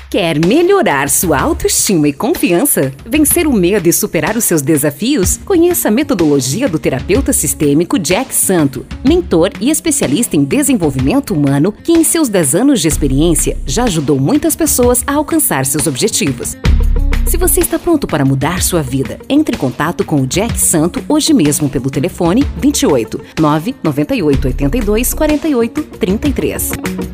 Quer melhorar sua autoestima e confiança? Vencer o medo e superar os seus desafios? Conheça a metodologia do terapeuta sistêmico Jack Santo, mentor e especialista em desenvolvimento humano que em seus 10 anos de experiência já ajudou muitas pessoas a alcançar seus objetivos. Se você está pronto para mudar sua vida, entre em contato com o Jack Santo hoje mesmo pelo telefone 28 998 82 48 33.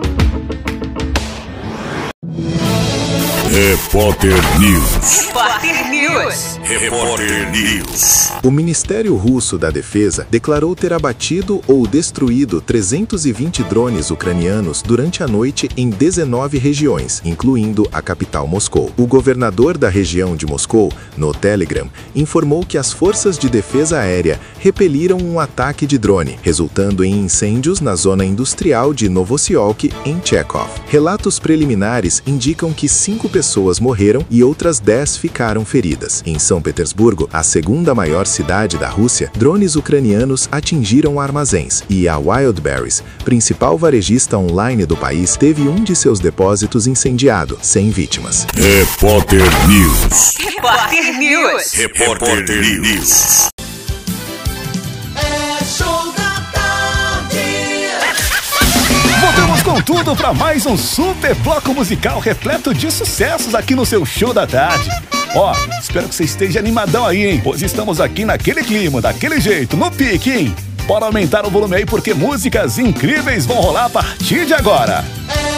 Repórter News. Repórter News. Repórter News. O Ministério Russo da Defesa declarou ter abatido ou destruído 320 drones ucranianos durante a noite em 19 regiões, incluindo a capital Moscou. O governador da região de Moscou, no Telegram, informou que as forças de defesa aérea repeliram um ataque de drone, resultando em incêndios na zona industrial de Novosiolk, em Chekhov. Relatos preliminares indicam que 5 pessoas morreram e outras 10 ficaram feridas. Em São Petersburgo, a segunda maior cidade da Rússia, drones ucranianos atingiram armazéns e a Wildberries, principal varejista online do país, teve um de seus depósitos incendiado, sem vítimas. Repórter News. Repórter News. Repórter News. Voltamos com tudo para mais um super bloco musical repleto de sucessos aqui no seu Show da Tarde. Espero que você esteja animadão aí, hein? Pois estamos aqui naquele clima, daquele jeito, no pique, hein? Bora aumentar o volume aí porque músicas incríveis vão rolar a partir de agora.